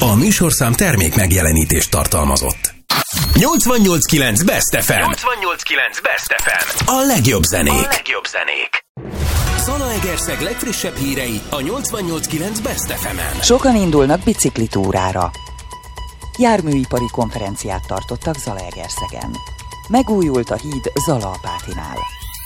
A műsorszám termék megjelenítést tartalmazott. 88.9 Best FM. 88.9 Best FM. A legjobb zenék. Zalaegerszeg legfrissebb hírei a 88.9 Best FM-en. Sokan indulnak biciklitúrára. Járműipari konferenciát tartottak Zalaegerszegen. Megújult a híd Zalaapátinál.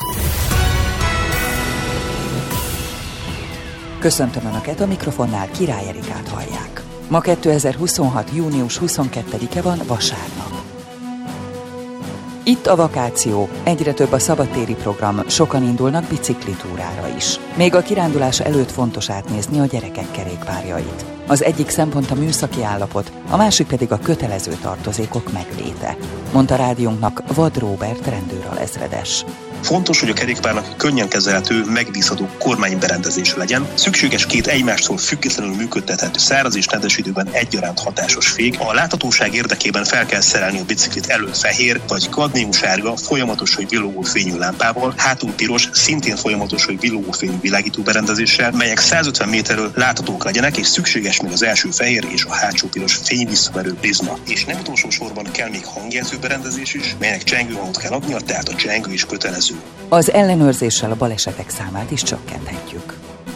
Köszöntöm Önöket, a mikrofonnál Király Erikát hallják. Ma 2026. június 22-e van, vasárnap. Itt a vakáció, egyre több a szabadtéri program, sokan indulnak biciklitúrára is. Még a kirándulás előtt fontos átnézni a gyerekek kerékpárjait. Az egyik szempont a műszaki állapot, a másik pedig a kötelező tartozékok megléte, mondta rádiónknak Vad Róbert rendőralezredes. Fontos, hogy a kerékpárnak könnyen kezelhető, megbízható kormányberendezése legyen. Szükséges két egymástól függetlenül működtethető száraz és nedves időben egyaránt hatásos fék. A láthatóság érdekében fel kell szerelni a biciklit elől fehér vagy kadmiumsárga, folyamatos vagy villogó fényű lámpával, hátul piros, szintén folyamatos vagy villogó fényű világító berendezéssel, melyek 150 méterről láthatók legyenek, és szükséges még az első fehér és a hátsó piros fényvisszaverő prizma. És nem utolsó sorban kell még hangjelző berendezés is, melynek csengőhangot kell adnia, tehát a csengő is kötelező. Az ellenőrzéssel a balesetek számát is csökkenthetjük.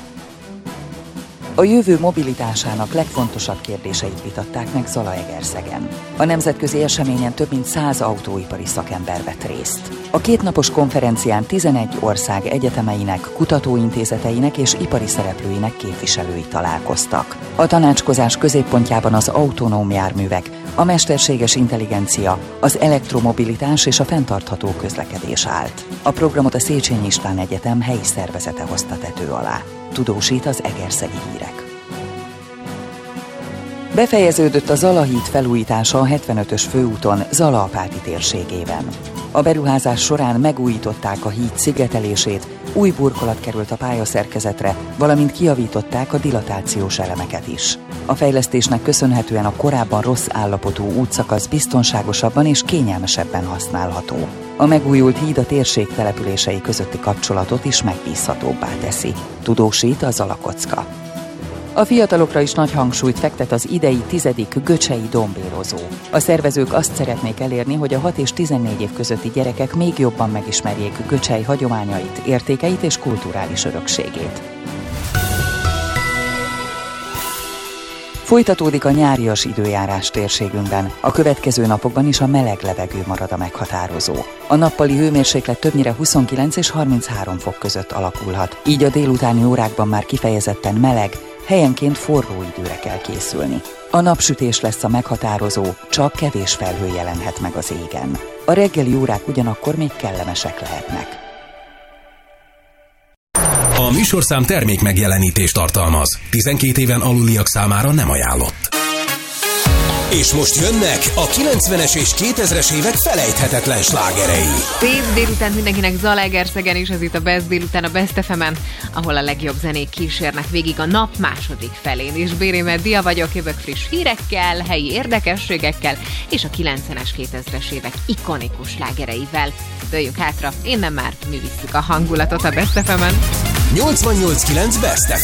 A jövő mobilitásának legfontosabb kérdéseit vitatták meg Zalaegerszegen. A nemzetközi eseményen több mint 100 autóipari szakember vett részt. A kétnapos konferencián 11 ország egyetemeinek, kutatóintézeteinek és ipari szereplőinek képviselői találkoztak. A tanácskozás középpontjában az autonóm járművek, a mesterséges intelligencia, az elektromobilitás és a fenntartható közlekedés állt. A programot a Széchenyi István Egyetem helyi szervezete hozta tető alá. Tudósít az egerszegi hírek. Befejeződött a Zalahíd felújítása a 75-ös főúton Zalaapáti térségében. A beruházás során megújították a híd szigetelését, új burkolat került a pályaszerkezetre, valamint kijavították a dilatációs elemeket is. A fejlesztésnek köszönhetően a korábban rossz állapotú útszakasz biztonságosabban és kényelmesebben használható. A megújult híd a térség települései közötti kapcsolatot is megbízhatóbbá teszi. Tudósít a Zalakocka. A fiatalokra is nagy hangsúlyt fektet az idei 10. göcsei dombérozó. A szervezők azt szeretnék elérni, hogy a 6 és 14 év közötti gyerekek még jobban megismerjék Göcsej hagyományait, értékeit és kulturális örökségét. Folytatódik a nyárias időjárás térségünkben. A következő napokban is a meleg levegő marad a meghatározó. A nappali hőmérséklet többnyire 29 és 33 fok között alakulhat. Így a délutáni órákban már kifejezetten meleg, helyenként forró időre kell készülni. A napsütés lesz a meghatározó, csak kevés felhő jelenhet meg az égen. A reggeli órák ugyanakkor még kellemesek lehetnek. A műsorszám termék megjelenítést tartalmaz. 12 éven aluliak számára nem ajánlott. És most jönnek a 90-es és 2000-es évek felejthetetlen slágerei. Szép délután mindenkinek Zalaegerszegen, és ez itt a Best délután a Best FM-en, ahol a legjobb zenék kísérnek végig a nap második felén. És Bérémet Dia vagyok, jövök friss hírekkel, helyi érdekességekkel, és a 90-es, 2000-es évek ikonikus slágereivel. Dőljünk hátra, innen már mi visszük a hangulatot a Best FM-en. 88.9 Best